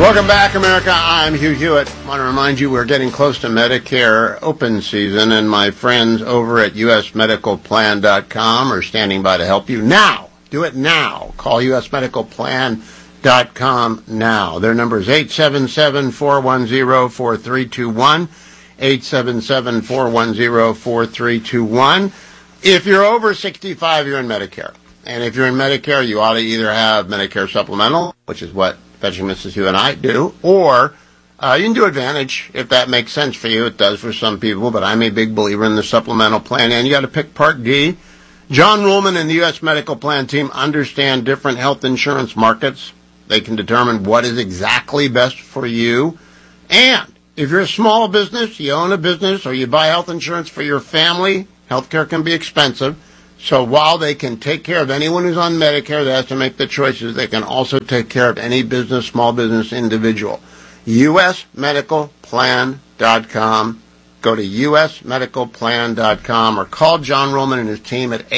Welcome back, America. I'm Hugh Hewitt. I want to remind you we're getting close to Medicare open season, and my friends over at usmedicalplan.com are standing by to help you now. Do it now. Call usmedicalplan.com now. Their number is 877-410-4321, 877-410-4321. If you're over 65, you're in Medicare. And if you're in Medicare, you ought to either have Medicare Supplemental, which is what Fetching Mrs. Hugh and I do, or you can do Advantage if that makes sense for you. It does for some people, but I'm a big believer in the supplemental plan, and you got to pick Part D. John Ruhlman and the U.S. Medical Plan team understand different health insurance markets. They can determine what is exactly best for you. And if you're a small business, you own a business, or you buy health insurance for your family, healthcare can be expensive. So while they can take care of anyone who's on Medicare that has to make the choices, they can also take care of any business, small business, individual. usmedicalplan.com. Go to usmedicalplan.com or call John Ruhlman and his team at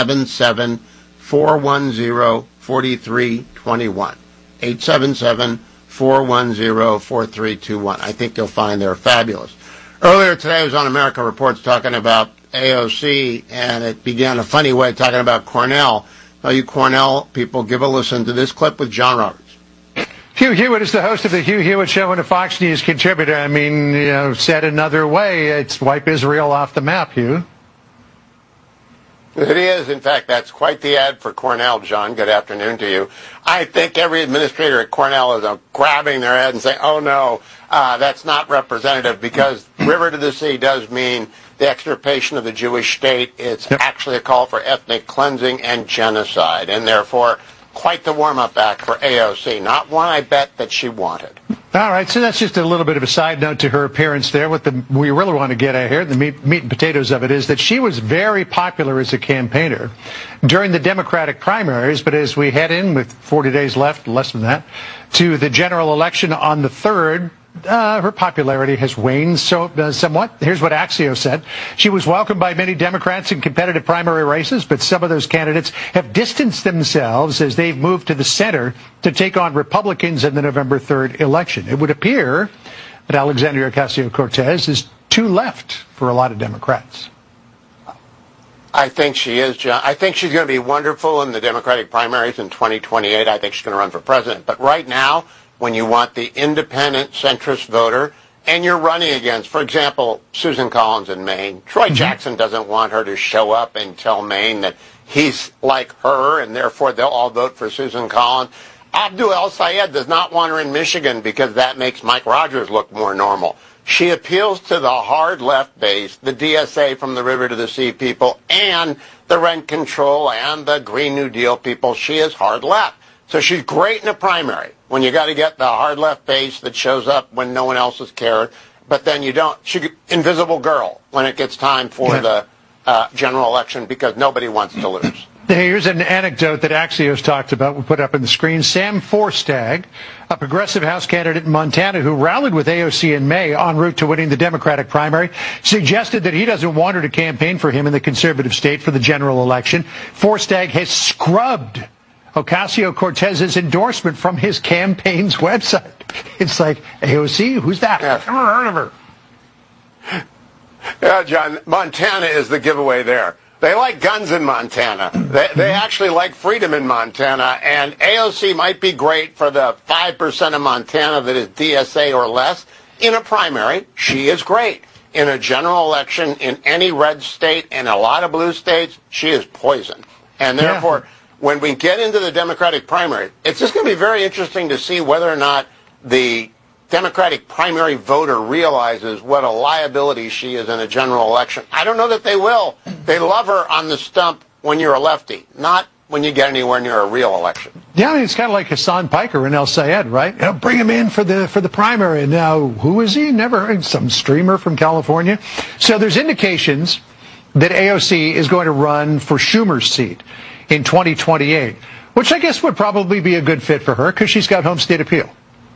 877-410-4321. 877-410-4321. I think you'll find they're fabulous. Earlier today I was on America Reports talking about AOC, and it began a funny way talking about Cornell. Now, you Cornell people, give a listen to this clip with John Roberts. Hugh Hewitt is the host of the Hugh Hewitt Show and a Fox News contributor. I mean, said another way, it's wipe Israel off the map, Hugh. It is. In fact, that's quite the ad for Cornell, John. Good afternoon to you. I think every administrator at Cornell is grabbing their head and saying, oh, no, that's not representative, because River to the Sea does mean the extirpation of the Jewish state. It's actually a call for ethnic cleansing and genocide, and therefore quite the warm-up act for AOC. Not one I bet that she wanted. All right, so that's just a little bit of a side note to her appearance there. What we really want to get at here, the meat and potatoes of it, is that she was very popular as a campaigner during the Democratic primaries, but as we head in with 40 days left, less than that, to the general election on the 3rd, her popularity has waned somewhat. Here's what Axios said. She was welcomed by many Democrats in competitive primary races, but some of those candidates have distanced themselves as they've moved to the center to take on Republicans in the November 3rd election. It would appear that Alexandria Ocasio-Cortez is too left for a lot of Democrats. I think she is, John. I think she's going to be wonderful in the Democratic primaries in 2028. I think she's going to run for president. But right now, when you want the independent centrist voter and you're running against, for example, Susan Collins in Maine, Troy Jackson doesn't want her to show up and tell Maine that he's like her and therefore they'll all vote for Susan Collins. Abdul El-Sayed does not want her in Michigan because that makes Mike Rogers look more normal. She appeals to the hard left base, the DSA from the River to the Sea people, and the rent control and the Green New Deal people. She is hard left. So she's great in a primary when you got to get the hard left base that shows up when no one else has cared. But then you don't. She's invisible girl when it gets time for the general election because nobody wants to lose. Here's an anecdote that Axios talked about. We'll put up on the screen. Sam Forstag, a progressive House candidate in Montana who rallied with AOC in May en route to winning the Democratic primary, suggested that he doesn't want her to campaign for him in the conservative state for the general election. Forstag has scrubbed Ocasio-Cortez's endorsement from his campaign's website. It's like, AOC, who's that? I've never heard of her. Yeah, John, Montana is the giveaway there. They like guns in Montana. They actually like freedom in Montana. And AOC might be great for the 5% of Montana that is DSA or less. In a primary, she is great. In a general election, in any red state and a lot of blue states, she is poison. And therefore, when we get into the Democratic primary, it's just going to be very interesting to see whether or not the Democratic primary voter realizes what a liability she is in a general election. I don't know that they will. They love her on the stump when you're a lefty, not when you get anywhere near a real election. Yeah, I mean, it's kind of like Hassan Piker and El-Sayed, right? Bring him in for the primary. And now, who is he? Never heard. Some streamer from California. So there's indications that AOC is going to run for Schumer's seat in 2028, which I guess would probably be a good fit for her because she's got home state appeal.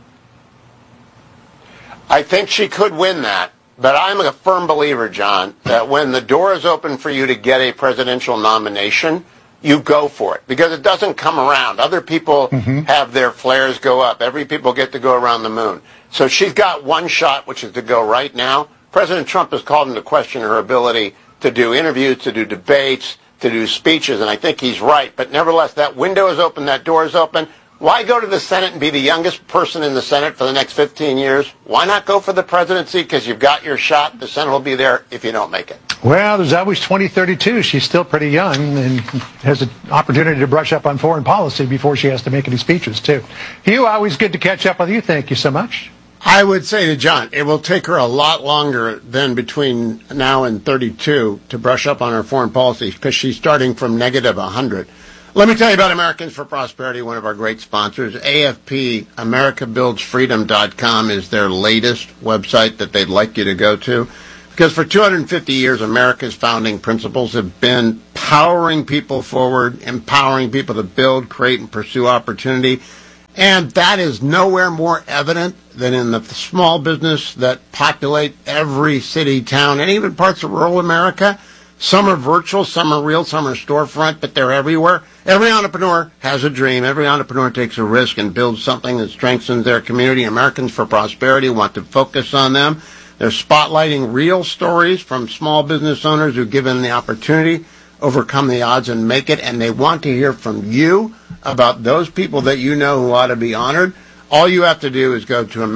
I think she could win that, but I'm a firm believer, John, that when the door is open for you to get a presidential nomination, you go for it because it doesn't come around. Other people have their flares go up. Every people get to go around the moon. So she's got one shot, which is to go right now. President Trump has called into question her ability to do interviews, to do debates, to do speeches, and I think he's right. But nevertheless, that window is open, that door is open. Why go to the Senate and be the youngest person in the Senate for the next 15 years? Why not go for the presidency? Because you've got your shot. The Senate will be there if you don't make it. Well, there's always 2032. She's still pretty young and has an opportunity to brush up on foreign policy before she has to make any speeches, too. Hugh, always good to catch up with you. Thank you so much. I would say to John, it will take her a lot longer than between now and 32 to brush up on her foreign policy because she's starting from negative 100. Let me tell you about Americans for Prosperity, one of our great sponsors. AFP, AmericaBuildsFreedom.com, is their latest website that they'd like you to go to. Because for 250 years, America's founding principles have been powering people forward, empowering people to build, create, and pursue opportunity. And that is nowhere more evident than in the small business that populate every city, town, and even parts of rural America. Some are virtual, some are real, some are storefront, but they're everywhere. Every entrepreneur has a dream. Every entrepreneur takes a risk and builds something that strengthens their community. Americans for Prosperity want to focus on them. They're spotlighting real stories from small business owners who, given the opportunity, overcome the odds and make it. And they want to hear from you about those people that you know who ought to be honored. All you have to do is go to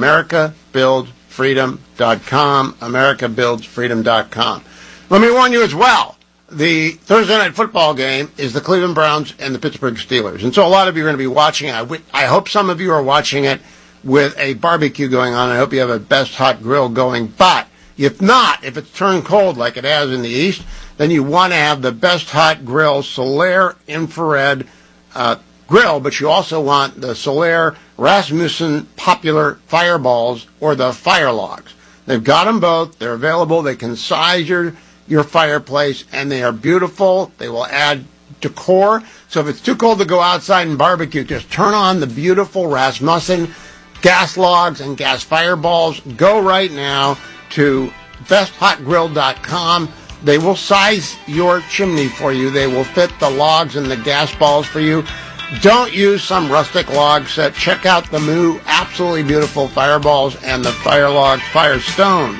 AmericaBuildsFreedom.com, AmericaBuildsFreedom.com. Let me warn you as well, the Thursday night football game is the Cleveland Browns and the Pittsburgh Steelers. And so a lot of you are going to be watching it. I hope some of you are watching it with a barbecue going on. I hope you have a Best Hot Grill going. But if not, if it's turned cold like it has in the East, then you want to have the Best Hot Grill Solaire infrared grill, but you also want the Solaire Rasmussen popular fireballs or the fire logs. They've got them both. They're available. They can size your fireplace, and they are beautiful. They will add decor. So if it's too cold to go outside and barbecue, just turn on the beautiful Rasmussen gas logs and gas fireballs. Go right now to besthotgrill.com. They will size your chimney for you. They will fit the logs and the gas balls for you. Don't use some rustic log set. Check out the new absolutely beautiful fireballs and the Firestones.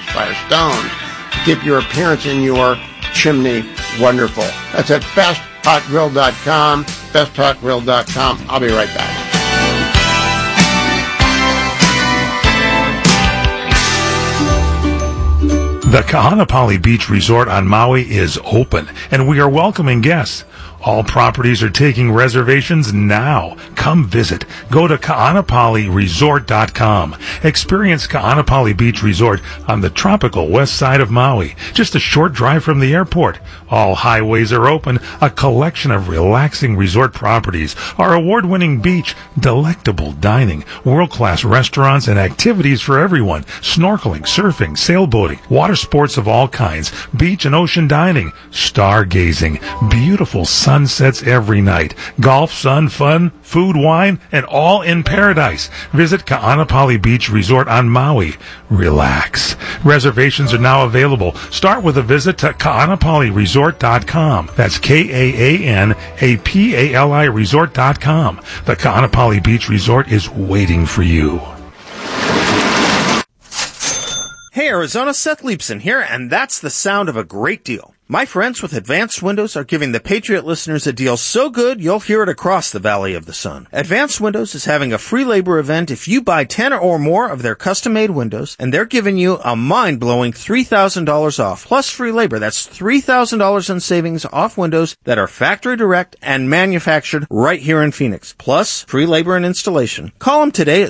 Keep your appearance in your chimney wonderful. That's at besthotgrill.com, besthotgrill.com. I'll be right back. The Kahanapali Beach Resort on Maui is open, and we are welcoming guests. All properties are taking reservations now. Come visit. Go to KaanapaliResort.com. Experience Kaanapali Beach Resort on the tropical west side of Maui, just a short drive from the airport. All highways are open, a collection of relaxing resort properties, our award-winning beach, delectable dining, world-class restaurants, and activities for everyone. Snorkeling, surfing, sailboating, water sports of all kinds, beach and ocean dining, stargazing, beautiful sunsets every night, golf, sun, fun, food, wine, and all in paradise. Visit Kaanapali Beach Resort on Maui. Relax. Reservations are now available. Start with a visit to KaanapaliResort.com. That's KAANAPALI Resort.com. The Kaanapali Beach Resort is waiting for you. Hey Arizona, Seth Leibson here, and that's the sound of a great deal. My friends with Advanced Windows are giving the Patriot listeners a deal so good you'll hear it across the Valley of the Sun. Advanced Windows is having a free labor event if you buy 10 or more of their custom-made windows, and they're giving you a mind-blowing $3,000 off, plus free labor. That's $3,000 in savings off windows that are factory direct and manufactured right here in Phoenix, plus free labor and installation. Call them today at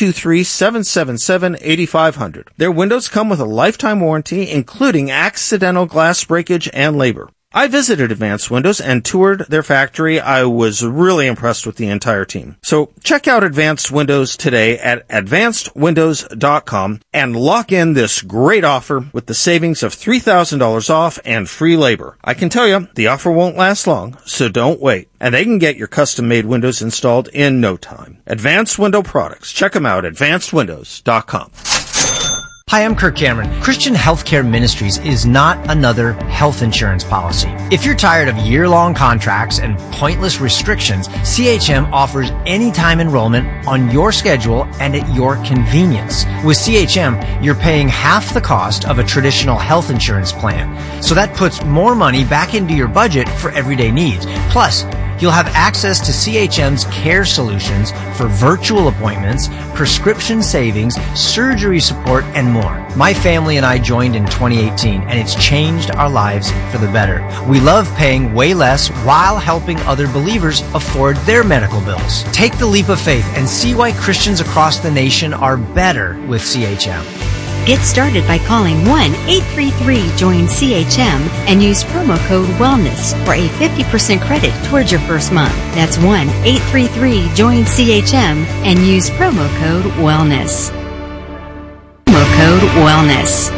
623-777-8500. Their windows come with a lifetime warranty, including accidental glass breakage and labor. I visited Advanced Windows and toured their factory. I was really impressed with the entire team. So check out Advanced Windows today at advancedwindows.com and lock in this great offer with the savings of $3,000 off and free labor. I can tell you, the offer won't last long, so don't wait. And they can get your custom-made windows installed in no time. Advanced Window Products. Check them out at advancedwindows.com. Hi, I'm Kirk Cameron. Christian Healthcare Ministries is not another health insurance policy. If you're tired of year-long contracts and pointless restrictions, CHM offers anytime enrollment on your schedule and at your convenience. With CHM, you're paying half the cost of a traditional health insurance plan. So that puts more money back into your budget for everyday needs. Plus, you'll have access to CHM's care solutions for virtual appointments, prescription savings, surgery support, and more. My family and I joined in 2018, and it's changed our lives for the better. We love paying way less while helping other believers afford their medical bills. Take the leap of faith and see why Christians across the nation are better with CHM. Get started by calling 1-833-JOIN-CHM and use promo code WELLNESS for a 50% credit towards your first month. That's 1-833-JOIN-CHM and use promo code WELLNESS. Promo code WELLNESS.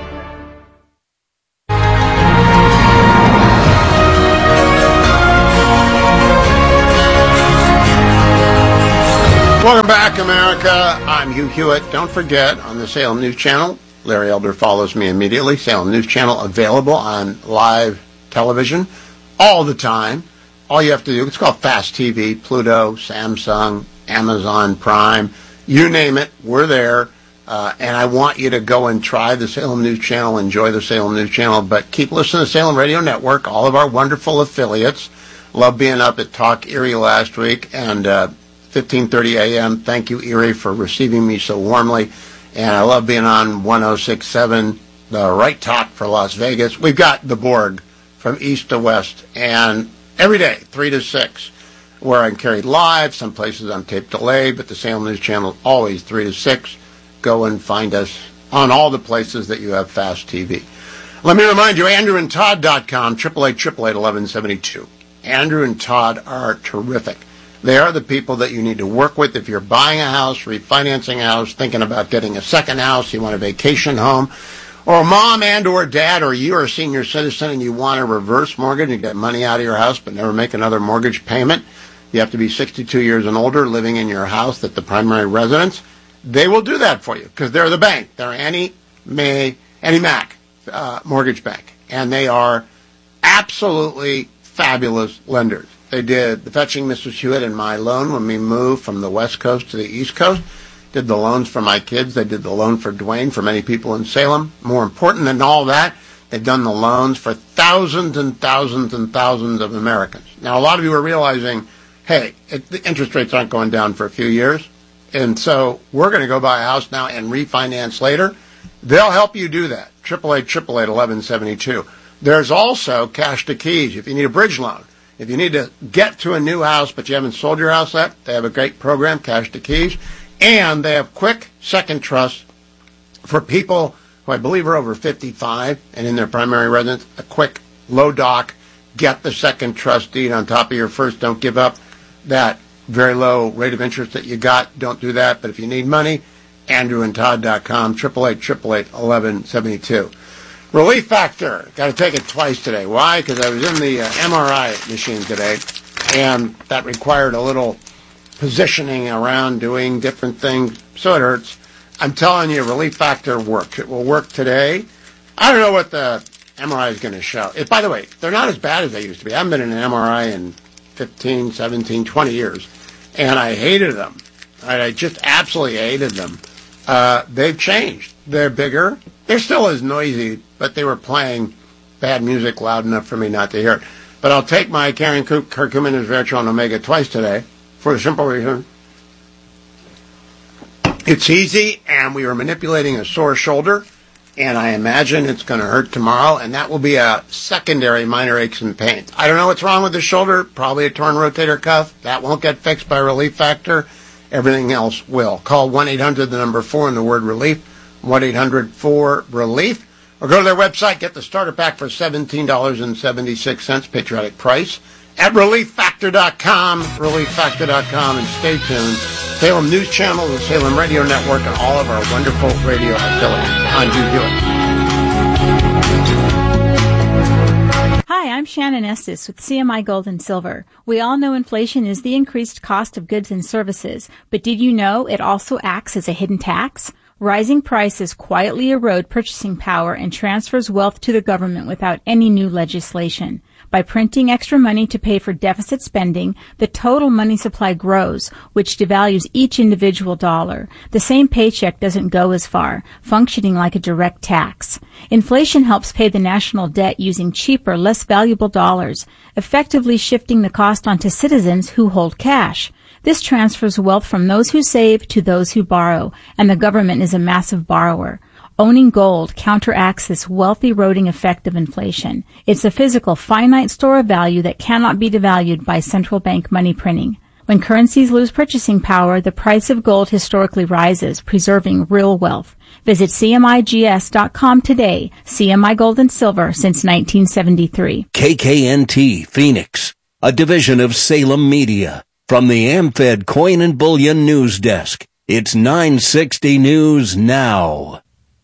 Welcome back, America. I'm Hugh Hewitt. Don't forget, on the Salem News Channel, Larry Elder follows me immediately. Salem News Channel available on live television all the time. All you have to do, it's called Fast TV, Pluto, Samsung, Amazon Prime, you name it, we're there. And I want you to go and try the Salem News Channel, enjoy the Salem News Channel, but keep listening to Salem Radio Network, all of our wonderful affiliates. Love being up at Talk Erie last week, and 15:30 a.m. Thank you, Erie, for receiving me so warmly. And I love being on 106.7, the Right Talk for Las Vegas. We've got the Borg from east to west, and every day, 3 to 6, where I'm carried live. Some places I'm tape delayed, but the Salem News Channel always 3 to 6. Go and find us on all the places that you have Fast TV. Let me remind you, AndrewandTodd.com, 888-888-1172. Andrew and Todd are terrific. They are the people that you need to work with if you're buying a house, refinancing a house, thinking about getting a second house, you want a vacation home, or mom and or dad, or you're a senior citizen and you want a reverse mortgage and get money out of your house but never make another mortgage payment. You have to be 62 years and older living in your house at the primary residence. They will do that for you because they're the bank. They're Annie Mac Mortgage Bank, and they are absolutely fabulous lenders. They did the fetching Mrs. Hewitt and my loan when we moved from the West Coast to the East Coast. Did the loans for my kids. They did the loan for Dwayne, for many people in Salem. More important than all that, they've done the loans for thousands and thousands and thousands of Americans. Now, a lot of you are realizing, hey, the interest rates aren't going down for a few years, and so we're going to go buy a house now and refinance later. They'll help you do that. 888-888-1172. There's also Cash to Keys if you need a bridge loan. If you need to get to a new house but you haven't sold your house yet, they have a great program, Cash to Keys. And they have quick second trust for people who I believe are over 55 and in their primary residence. A quick, low doc, get the second trust deed on top of your first. Don't give up that very low rate of interest that you got. Don't do that. But if you need money, AndrewandTodd.com, 888-888-1172. Relief Factor. Got to take it twice today. Why? Because I was in the MRI machine today, and that required a little positioning around doing different things, so it hurts. I'm telling you, Relief Factor works. It will work today. I don't know what the MRI is going to show. By the way, they're not as bad as they used to be. I haven't been in an MRI in 15, 17, 20 years, and I hated them. I just absolutely hated them. They've changed. They're bigger. They're still as noisy, but they were playing bad music loud enough for me not to hear it. But I'll take my Karen Curcumin Resveratrol Omega twice today for the simple reason it's easy, and we were manipulating a sore shoulder, and I imagine it's going to hurt tomorrow, and that will be a secondary minor aches and pains. I don't know what's wrong with the shoulder, probably a torn rotator cuff. That won't get fixed by Relief Factor. Everything else will. Call 1-800, the number 4, and the word relief, 1-800-4-RELIEF, or go to their website, get the starter pack for $17.76, patriotic price, at ReliefFactor.com, ReliefFactor.com, and stay tuned. Salem News Channel, the Salem Radio Network, and all of our wonderful radio affiliates. I'm Hugh Hewitt. Hi, I'm Shannon Estes with CMI Gold and Silver. We all know inflation is the increased cost of goods and services, but did you know it also acts as a hidden tax? Rising prices quietly erode purchasing power and transfers wealth to the government without any new legislation. By printing extra money to pay for deficit spending, the total money supply grows, which devalues each individual dollar. The same paycheck doesn't go as far, functioning like a direct tax. Inflation helps pay the national debt using cheaper, less valuable dollars, effectively shifting the cost onto citizens who hold cash. This transfers wealth from those who save to those who borrow, and the government is a massive borrower. Owning gold counteracts this wealth-eroding effect of inflation. It's a physical, finite store of value that cannot be devalued by central bank money printing. When currencies lose purchasing power, the price of gold historically rises, preserving real wealth. Visit CMIGS.com today. CMI Gold and Silver since 1973. KKNT Phoenix, a division of Salem Media. From the AmFed Coin and Bullion News Desk, it's 960 News Now.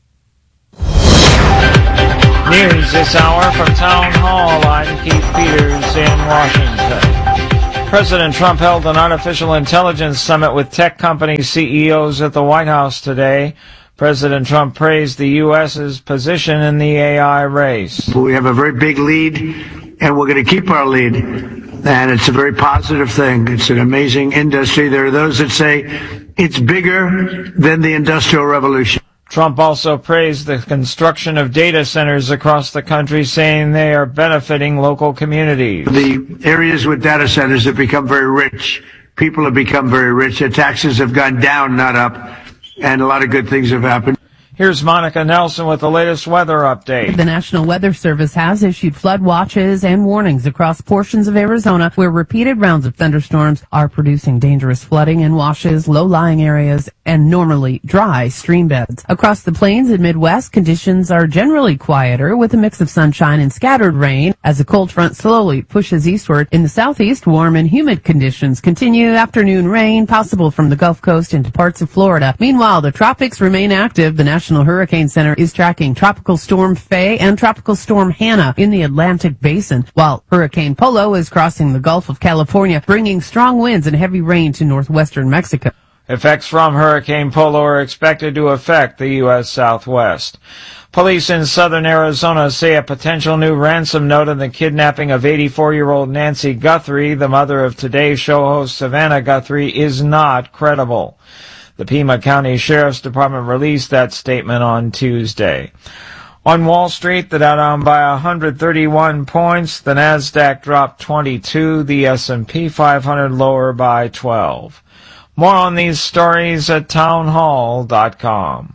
News this hour from Town Hall. I'm Keith Peters in Washington. President Trump held an artificial intelligence summit with tech company CEOs at the White House today. President Trump praised the U.S.'s position in the AI race. We have a very big lead, and we're going to keep our lead. And it's a very positive thing. It's an amazing industry. There are those that say it's bigger than the Industrial Revolution. Trump also praised the construction of data centers across the country, saying they are benefiting local communities. The areas with data centers have become very rich. People have become very rich. Their taxes have gone down, not up, and a lot of good things have happened. Here's Monica Nelson with the latest weather update. The National Weather Service has issued flood watches and warnings across portions of Arizona where repeated rounds of thunderstorms are producing dangerous flooding in washes, low-lying areas, and normally dry stream beds. Across the plains and Midwest, conditions are generally quieter with a mix of sunshine and scattered rain as the cold front slowly pushes eastward. In the southeast, warm and humid conditions continue. Afternoon rain possible from the Gulf Coast into parts of Florida. Meanwhile, the tropics remain active. The National Hurricane Center is tracking Tropical Storm Faye and Tropical Storm Hannah in the Atlantic Basin, while Hurricane Polo is crossing the Gulf of California, bringing strong winds and heavy rain to northwestern Mexico. Effects from Hurricane Polo are expected to affect the U.S. Southwest. Police in southern Arizona say a potential new ransom note in the kidnapping of 84-year-old Nancy Guthrie, the mother of Today Show host Savannah Guthrie, is not credible. The Pima County Sheriff's Department released that statement on Tuesday. On Wall Street, the Dow down by 131 points, the Nasdaq dropped 22, the S&P 500 lower by 12. More on these stories at townhall.com.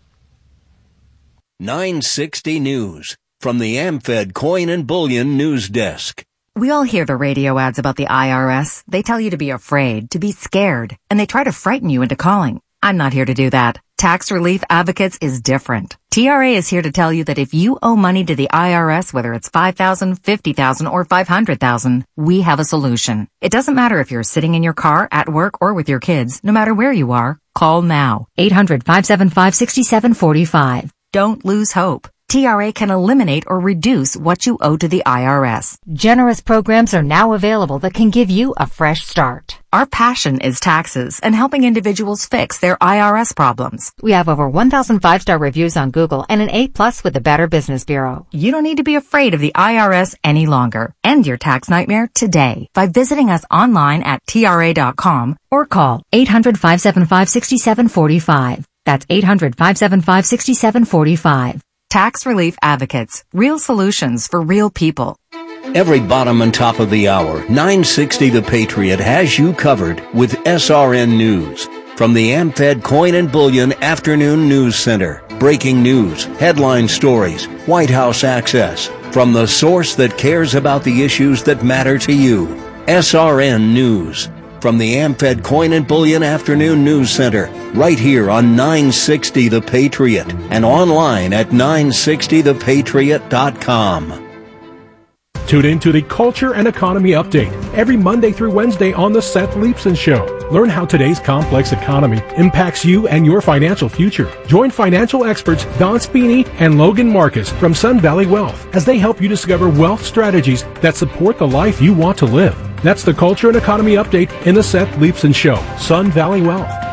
960 News from the AmFed Coin and Bullion News Desk. We all hear the radio ads about the IRS. They tell you to be afraid, to be scared, and they try to frighten you into calling. I'm not here to do that. Tax Relief Advocates is different. TRA is here to tell you that if you owe money to the IRS, whether it's $5,000, $50,000, or $500,000, we have a solution. It doesn't matter if you're sitting in your car, at work, or with your kids. No matter where you are, call now. 800-575-6745. Don't lose hope. TRA can eliminate or reduce what you owe to the IRS. Generous programs are now available that can give you a fresh start. Our passion is taxes and helping individuals fix their IRS problems. We have over 1,000 5-star reviews on Google and an A+ with the Better Business Bureau. You don't need to be afraid of the IRS any longer. End your tax nightmare today by visiting us online at TRA.com or call 800-575-6745. That's 800-575-6745. Tax Relief Advocates. Real solutions for real people. Every bottom and top of the hour, 960 The Patriot has you covered with SRN News. From the AmFed Coin and Bullion Afternoon News Center. Breaking news, headline stories, White House access. From the source that cares about the issues that matter to you. SRN News. From the AmFed Coin and Bullion Afternoon News Center, right here on 960 The Patriot and online at 960thepatriot.com. Tune in to the Culture and Economy Update every Monday through Wednesday on The Seth Leibsohn Show. Learn how today's complex economy impacts you and your financial future. Join financial experts Don Spini and Logan Marcus from Sun Valley Wealth as they help you discover wealth strategies that support the life you want to live. That's the Culture and Economy Update in The Seth Leibsohn Show. Sun Valley Wealth,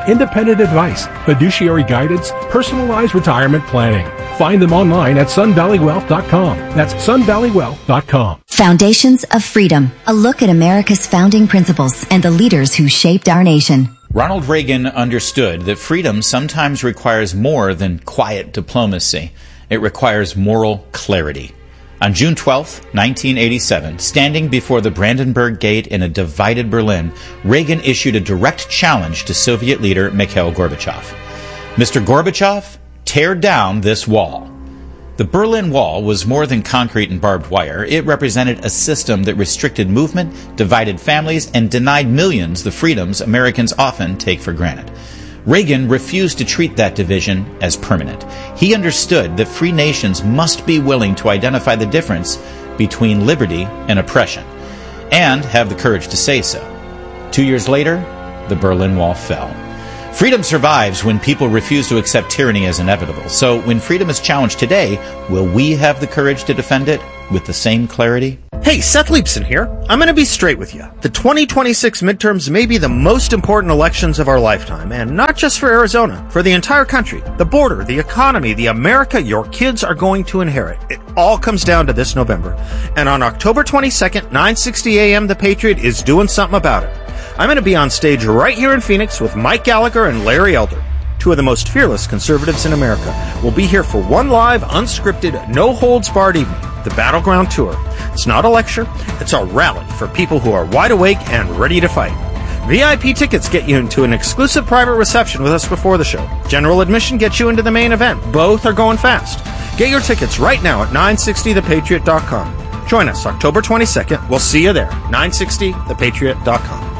independent advice, fiduciary guidance, personalized retirement planning. Find them online at sunvalleywealth.com. That's sunvalleywealth.com. Foundations of Freedom, a look at America's founding principles and the leaders who shaped our nation. Ronald Reagan understood that freedom sometimes requires more than quiet diplomacy. It requires moral clarity. On June 12, 1987, standing before the Brandenburg Gate in a divided Berlin, Reagan issued a direct challenge to Soviet leader Mikhail Gorbachev. Mr. Gorbachev, tear down this wall. The Berlin Wall was more than concrete and barbed wire. It represented a system that restricted movement, divided families, and denied millions the freedoms Americans often take for granted. Reagan refused to treat that division as permanent. He understood that free nations must be willing to identify the difference between liberty and oppression, and have the courage to say so. 2 years later, the Berlin Wall fell. Freedom survives when people refuse to accept tyranny as inevitable. So when freedom is challenged today, will we have the courage to defend it with the same clarity? Hey, Seth Leibson here. I'm going to be straight with you. The 2026 midterms may be the most important elections of our lifetime, and not just for Arizona, for the entire country, the border, the economy, the America your kids are going to inherit. It all comes down to this November. And on October 22nd, 9:60 a.m., The Patriot is doing something about it. I'm going to be on stage right here in Phoenix with Mike Gallagher and Larry Elder, two of the most fearless conservatives in America. We'll be here for one live, unscripted, no-holds-barred evening, the Battleground Tour. It's not a lecture, it's a rally for people who are wide awake and ready to fight. VIP tickets get you into an exclusive private reception with us before the show. General admission gets you into the main event. Both are going fast. Get your tickets right now at 960thepatriot.com. Join us October 22nd. We'll see you there. 960thepatriot.com.